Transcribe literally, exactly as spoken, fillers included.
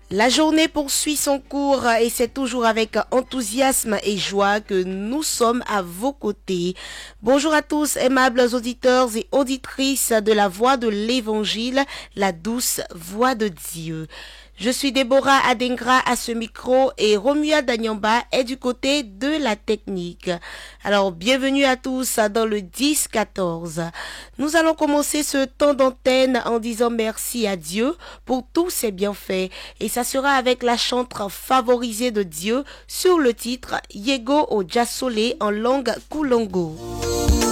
La journée poursuit son cours et c'est toujours avec enthousiasme et joie que nous sommes à vos côtés. Bonjour à tous, aimables auditeurs et auditrices de la voix de l'Évangile, la douce voix de Dieu. Je suis Déborah Adengra à ce micro et Romua Danyamba est du côté de la technique. Alors, bienvenue à tous dans le dix quatorze. Nous allons commencer ce temps d'antenne en disant merci à Dieu pour tous ses bienfaits. Et ça sera avec la chantre favorisée de Dieu sur le titre Yego au Jassolé en langue Koulongo.